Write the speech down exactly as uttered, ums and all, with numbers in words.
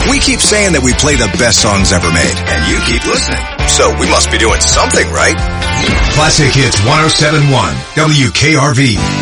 We keep saying that we play the best songs ever made, and you keep listening. So we must be doing something right. Classic Hits one oh seven point one W K R V.